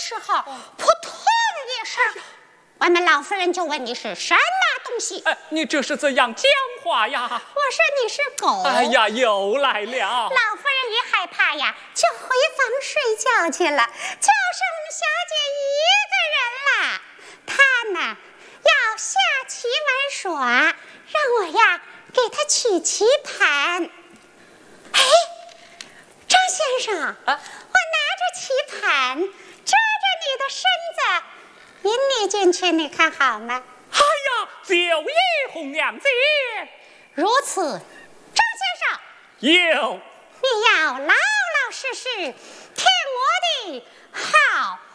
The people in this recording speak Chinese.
时候，扑通一声，我们老夫人就问你是什么东西。 你这是怎样讲话呀？ 我说你是狗。 哎呀，又来了！ 老夫人一害怕呀，就回房睡觉去了，就剩小姐一个人了。她呢，要下棋玩耍，让我呀给她取棋盘。哎，张先生，我拿着棋盘遮着你的身子，引你进去，你看好吗？ 哎呀，九爷红娘子， 如此，张先生有， 你要老老实实听我的好